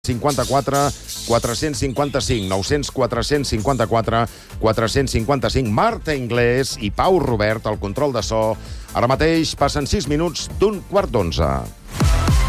54 455 900 454 455. Marta Inglés i Pau Robert al control de so. Ara mateix passen 6 minuts d'un quart d'11.